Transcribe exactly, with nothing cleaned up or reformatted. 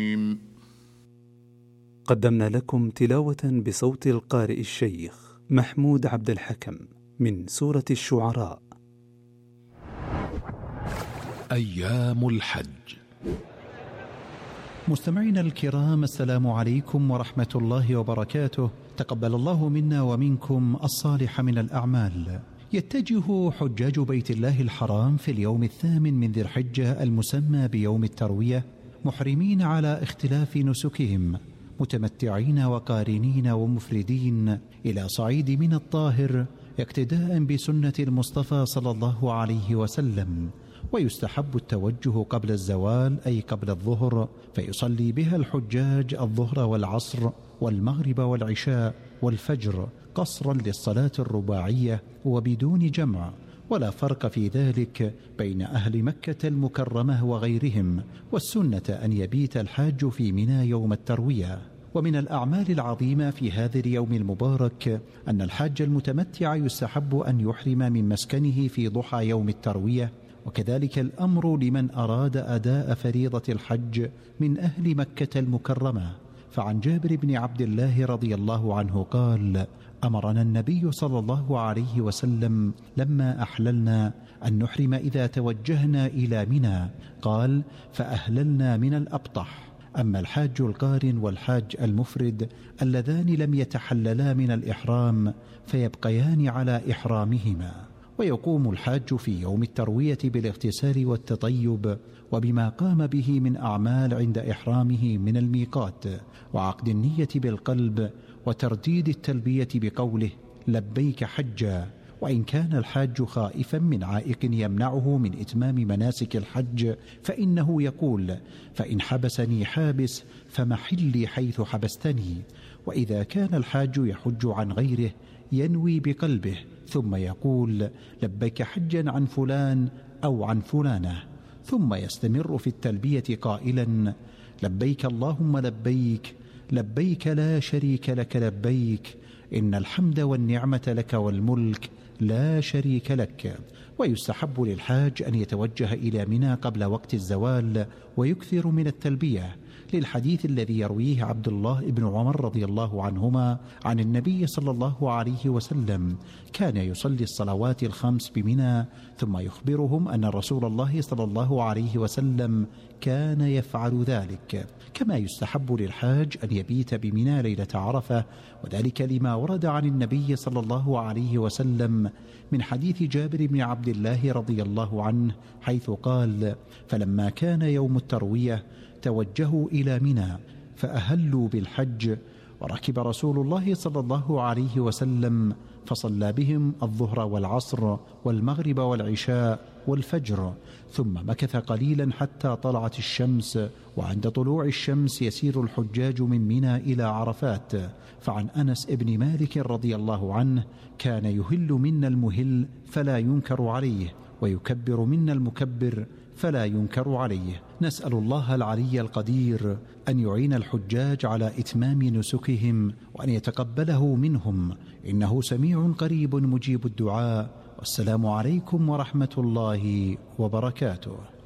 قدمنا لكم تلاوة بصوت القارئ الشيخ محمود عبد الحكم من سورة الشعراء. أيام الحج. مستمعينا الكرام، السلام عليكم ورحمة الله وبركاته. تقبل الله منا ومنكم الصالح من الأعمال. يتجه حجاج بيت الله الحرام في اليوم الثامن من ذي الحجة المسمى بيوم التروية محرمين على اختلاف نسكهم، متمتعين وقارنين ومفردين إلى صعيد من الطاهر اقتداء بسنة المصطفى صلى الله عليه وسلم. ويستحب التوجه قبل الزوال أي قبل الظهر، فيصلي بها الحجاج الظهر والعصر والمغرب والعشاء والفجر قصرا للصلاة الرباعية وبدون جمع، ولا فرق في ذلك بين أهل مكة المكرمة وغيرهم. والسنة أن يبيت الحاج في منى يوم التروية. ومن الأعمال العظيمة في هذا اليوم المبارك أن الحاج المتمتع يستحب أن يحرم من مسكنه في ضحى يوم التروية، وكذلك الأمر لمن أراد أداء فريضة الحج من أهل مكة المكرمة. فعن جابر بن عبد الله رضي الله عنه قال: أمرنا النبي صلى الله عليه وسلم لما أحللنا أن نحرم إذا توجهنا إلى منى، قال: فأهللنا من الأبطح. أما الحاج القارن والحاج المفرد اللذان لم يتحللا من الإحرام فيبقيان على إحرامهما. ويقوم الحاج في يوم التروية بالاغتسال والتطيب وبما قام به من أعمال عند إحرامه من الميقات، وعقد النية بالقلب، وترديد التلبية بقوله لبيك حجا. وإن كان الحاج خائفا من عائق يمنعه من إتمام مناسك الحج فإنه يقول: فإن حبسني حابس فمحلي حيث حبستني. وإذا كان الحاج يحج عن غيره ينوي بقلبه ثم يقول لبيك حجا عن فلان أو عن فلانة، ثم يستمر في التلبية قائلا: لبيك اللهم لبيك، لبيك لا شريك لك لبيك، إن الحمد والنعمة لك والملك لا شريك لك. ويستحب للحاج أن يتوجه إلى منى قبل وقت الزوال ويكثر من التلبية، للحديث الذي يرويه عبد الله بن عمر رضي الله عنهما عن النبي صلى الله عليه وسلم: كان يصلي الصلوات الخمس بمنى ثم يخبرهم أن رسول الله صلى الله عليه وسلم كان يفعل ذلك. كما يستحب للحاج أن يبيت بمنى ليلة عرفة، وذلك لما ورد عن النبي صلى الله عليه وسلم من حديث جابر بن عبد الله رضي الله عنه حيث قال: فلما كان يوم التروية توجهوا إلى منى فأهلوا بالحج، وركب رسول الله صلى الله عليه وسلم فصلى بهم الظهر والعصر والمغرب والعشاء والفجر، ثم مكث قليلا حتى طلعت الشمس، وعند طلوع الشمس يسير الحجاج من منى إلى عرفات. فعن أنس بن مالك رضي الله عنه: كان يهل منا المهل فلا ينكر عليه، ويكبر منا المكبر فلا ينكر عليه. نسأل الله العلي القدير أن يعين الحجاج على إتمام نسكهم وأن يتقبله منهم، إنه سميع قريب مجيب الدعاء. والسلام عليكم ورحمة الله وبركاته.